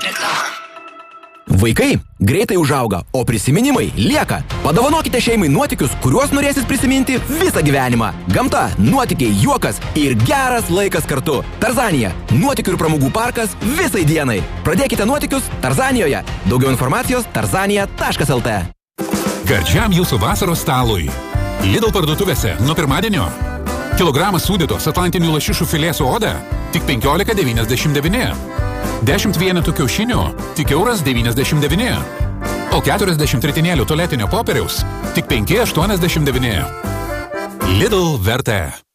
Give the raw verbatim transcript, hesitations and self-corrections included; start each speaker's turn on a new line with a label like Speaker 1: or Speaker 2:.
Speaker 1: Reklama.
Speaker 2: Vaikai greitai užauga, o prisiminimai lieka. Padovanokite šeimai nuotykius, kuriuos norėsit prisiminti visą gyvenimą. Gamta, nuotykiai, juokas ir geras laikas kartu. Tarzanija. Nuotykių ir pramogų parkas visai dienai. Pradėkite nuotykius Tarzanijoje. Daugiau informacijos tarzanija taškas lt.
Speaker 3: Gardžiam jūsų vasaros stalui. Lidl parduotuvėse nuo pirmadienio. Kilogramas sūdytos atlantinių lašišų filė su oda tik penkiolika devyniasdešimt devyni. dešimt vienetų kiaušinių tik euras devyniasdešimt devyni. O keturiasdešimt ritinėlių tualetinio popieriaus tik penki aštuoniasdešimt devyni. Lidl vertė.